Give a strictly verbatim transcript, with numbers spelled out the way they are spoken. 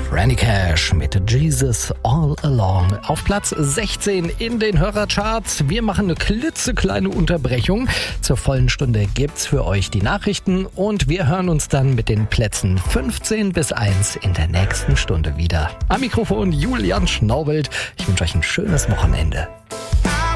Granny Cash mit Jesus All Along auf Platz sechzehn in den Hörercharts. Wir machen eine klitzekleine Unterbrechung. Zur vollen Stunde gibt's für euch die Nachrichten und wir hören uns dann mit den Plätzen fünfzehn bis eins in der nächsten Stunde wieder. Am Mikrofon Julian Schnaubelt. Ich wünsche euch ein schönes Wochenende.